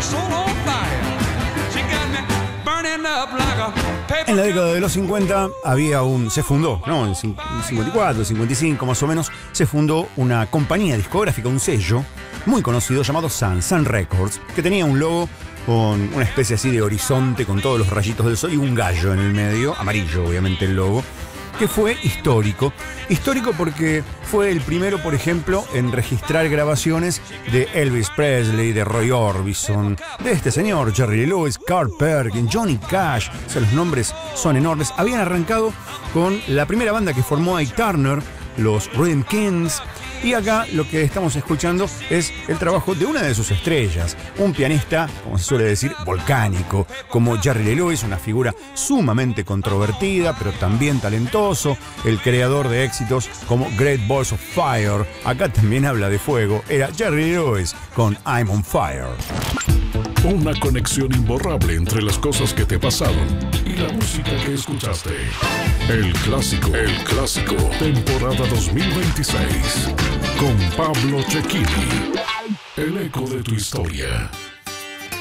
En la década de los 50 se fundó, ¿no? En 54, 55 más o menos, se fundó una compañía discográfica, un sello muy conocido llamado Sun Records, que tenía un logo con una especie así de horizonte con todos los rayitos del sol y un gallo en el medio, amarillo obviamente el logo, que fue histórico. Histórico porque fue el primero, por ejemplo, en registrar grabaciones de Elvis Presley, de Roy Orbison, de este señor, Jerry Lee Lewis, Carl Perkins, Johnny Cash. O sea, los nombres son enormes. Habían arrancado con la primera banda que formó Ike Turner, los Rhythm Kings. Y acá lo que estamos escuchando es el trabajo de una de sus estrellas, un pianista, como se suele decir, volcánico, como Jerry Lee Lewis, una figura sumamente controvertida, pero también talentoso, el creador de éxitos como Great Balls of Fire. Acá también habla de fuego, era Jerry Lee Lewis con I'm on Fire. Una conexión imborrable entre las cosas que te pasaron y la música que escuchaste. El clásico, temporada 2026, con Pablo Cecchini. El eco de tu historia.